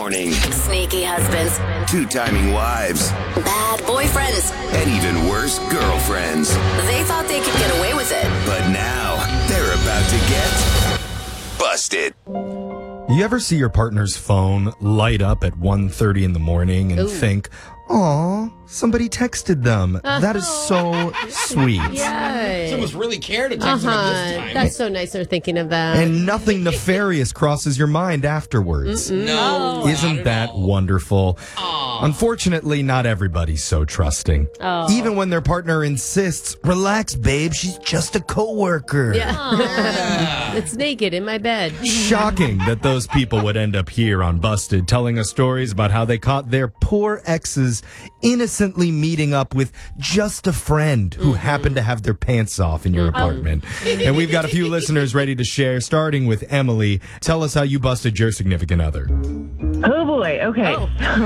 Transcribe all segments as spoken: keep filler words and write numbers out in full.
morning. Sneaky husbands. Two-timing wives. Bad boyfriends. And even worse, girlfriends. They thought they could get away with it. But now, they're about to get busted. You ever see your partner's phone light up at one thirty in the morning and Ooh. think, aw, somebody texted them. That is so sweet. Yeah. Someone's really cared to text Uh-huh. them this time. That's so nice they're thinking of that. And nothing nefarious crosses your mind afterwards. no. Isn't not that at all. wonderful? Aw. Unfortunately, not everybody's so trusting. Oh. Even when their partner insists, relax, babe, she's just a coworker. Yeah. It's naked in my bed. Shocking that those people would end up here on Busted telling us stories about how they caught their poor exes innocently meeting up with just a friend who happened to have their pants off in your apartment. And we've got a few listeners ready to share, starting with Emily. Tell us how you busted your significant other. Oh boy. Okay.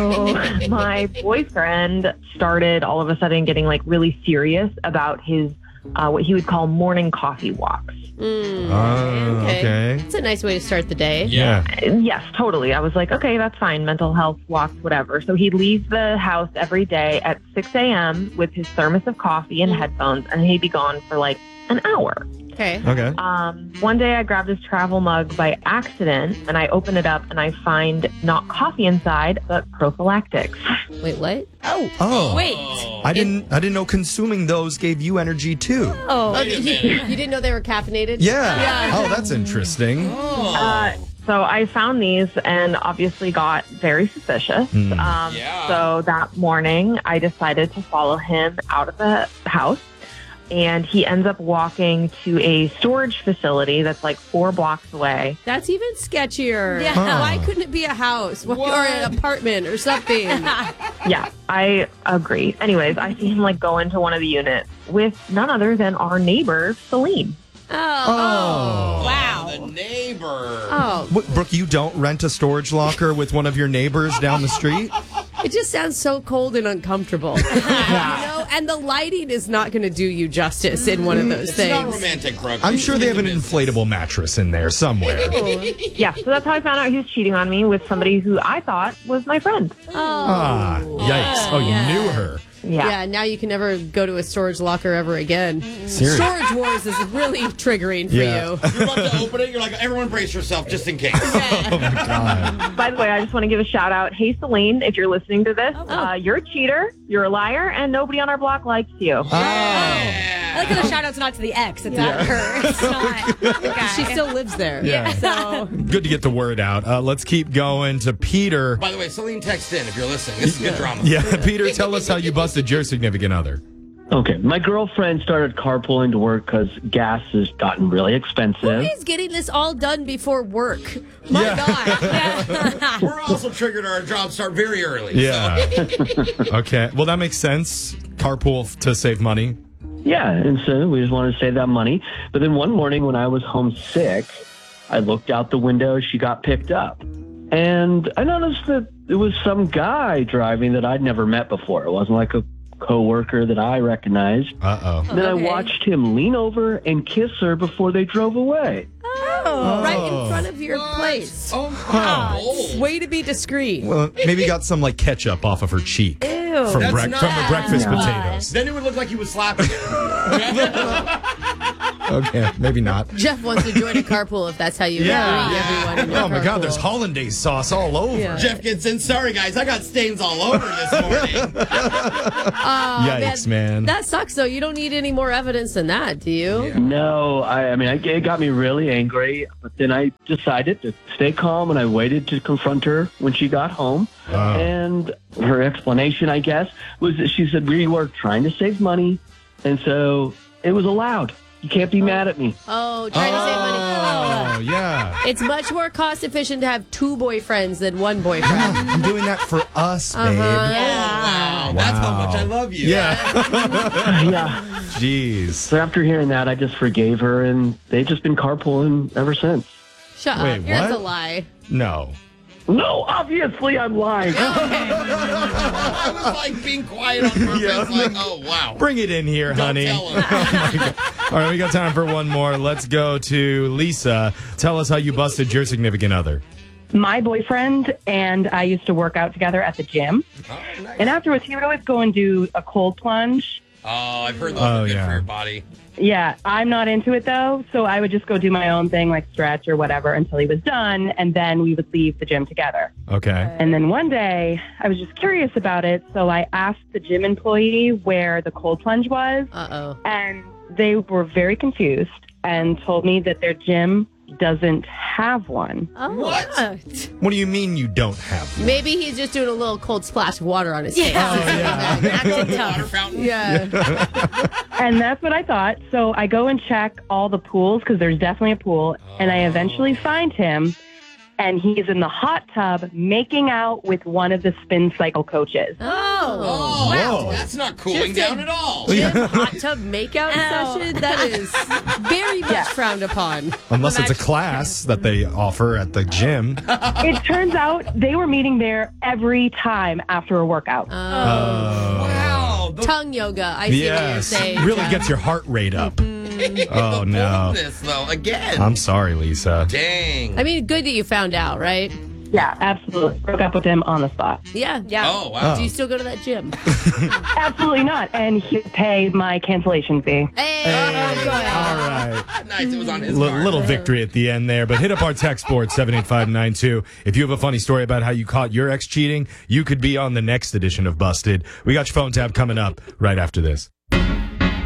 So my boyfriend started all of a sudden getting like really serious about his uh, what he would call morning coffee walks. Mm, Oh, okay. It's a nice way to start the day. Yeah. Yes, totally. I was like, okay, that's fine. Mental health walks, whatever. So he'd leave the house every day at six a.m. with his thermos of coffee and headphones, and he'd be gone for like an hour. Okay. Okay. Um, one day I grabbed his travel mug by accident, and I open it up, and I find not coffee inside, but prophylactics. Wait, what? Oh, Oh. wait. I didn't I didn't know consuming those gave you energy too. Oh, Wait a you, minute. you didn't know they were caffeinated? Yeah. Oh, that's interesting. Uh, so I found these and obviously got very suspicious. Hmm. Um, Yeah. So that morning, I decided to follow him out of the house. And he ends up walking to a storage facility that's like four blocks away. That's even sketchier. Yeah. Huh. Why couldn't it be a house or What? an apartment or something? Yeah, I agree. Anyways, I see him like go into one of the units with none other than our neighbor, Celine. Oh. Wow. The neighbor. Oh. What, Brooke, you don't rent a storage locker with one of your neighbors down the street? It just sounds so cold and uncomfortable. You know, and the lighting is not going to do you justice in one of those It's not things. romantic, Brooke. I'm sure they have an Business. inflatable mattress in there somewhere. Yeah, so that's how I found out he was cheating on me with somebody who I thought was my friend. Ah, yikes. Oh, you knew her. Yeah. Yeah, now you can never go to a storage locker ever again. Seriously. Storage Wars is really triggering for Yeah. you. You're about to open it. You're like, everyone brace yourself just in case. Oh, my God. By the way, I just want to give a shout out. Hey, Celine, if you're listening to this, Oh. uh, you're a cheater, you're a liar, and nobody on our block likes you. I like how the shout out's not to the ex. It's not her. It's not the guy. She still lives there. Yeah. So, Good to get the word out. Uh, let's keep going to Peter. By the way, Celine, text in if you're listening. This is good drama. Yeah, Peter, tell us how you busted your significant other. Okay, my girlfriend started carpooling to work because gas has gotten really who expensive. is getting this all done before work? My Yeah. God. We're also triggered. Our jobs start very early. Yeah. Okay. Well, that makes sense. Carpool to save money. Yeah, and so we just wanted to save that money. But then one morning when I was homesick, I looked out the window, she got picked up. And I noticed that it was some guy driving that I'd never met before. It wasn't like a coworker that I recognized. Uh-oh. Then I Okay. watched him lean over and kiss her before they drove away. Oh, right in front of your place. Oh, wow. Bold. Way to be discreet. Well, maybe got some, like, ketchup off of her cheek. Ew. From, That's brec- not- from the breakfast No. potatoes. Then it would look like he was slapping it. Okay, maybe not. Jeff wants to join a carpool if that's how you Yeah. greet everyone in your Oh, my God, carpool. there's hollandaise sauce all over. Yeah. Jeff gets in. Sorry, guys. I got stains all over this morning. Yikes, man. That sucks, though. You don't need any more evidence than that, do you? No, I, I mean, I, it got me really angry. But then I decided to stay calm, and I waited to confront her when she got home. Wow. And her explanation, I guess, was that she said we were trying to save money, and so it was allowed. You can't be mad at me. Oh, trying to save money. Oh, yeah. It's much more cost efficient to have two boyfriends than one boyfriend. I'm doing that for us, babe. Uh-huh. Wow. That's how much I love you. Yeah. Yeah. Jeez. So after hearing that, I just forgave her, and they've just been carpooling ever since. Shut Wait, up. That's what? a lie. No. No, obviously I'm lying. I was like being quiet on purpose. Yeah. Like, oh, wow. Bring it in here, Don't honey. tell him. Oh, my God. All right, we got time for one more. Let's go to Lisa. Tell us how you busted your significant other. My boyfriend and I used to work out together at the gym. Oh, nice. And afterwards, he would always go and do a cold plunge. Oh, I've heard those Oh, are good yeah. for your body. Yeah, I'm not into it, though. So I would just go do my own thing, like stretch or whatever, until he was done. And then we would leave the gym together. Okay. And then one day, I was just curious about it. So I asked the gym employee where the cold plunge was. Uh-oh. And they were very confused and told me that their gym doesn't have one. Oh, What? What do you mean you don't have one? Maybe he's just doing a little cold splash of water on his face. Yeah. Acting Water tough. fountain. Yeah. And that's what I thought. So I go and check all the pools because there's definitely a pool. And I eventually find him. And he's in the hot tub making out with one of the spin cycle coaches. Oh. Oh, Whoa. that's not cooling Just a- down at all. Gym hot tub makeout Ow. session? That is very much Yeah. frowned upon. Unless it's a class that they offer at the gym. It turns out they were meeting there every time after a workout. Oh. Wow. The, Tongue yoga. I see what you're Yes. saying. Really Jeff. gets your heart rate up. Oh, the no. boldness, though, again. I'm sorry, Lisa. Dang. I mean, good that you found out, right? Yeah, absolutely. Broke up with him on the spot. Yeah. Yeah. Oh, wow. Do you still go to that gym? Absolutely not. And he would pay my cancellation fee. Hey, All right. Nice. It was on his L- card. little victory at the end there, but hit up our text board seven eight five nine two. If you have a funny story about how you caught your ex cheating, you could be on the next edition of Busted. We got your phone tab coming up right after this.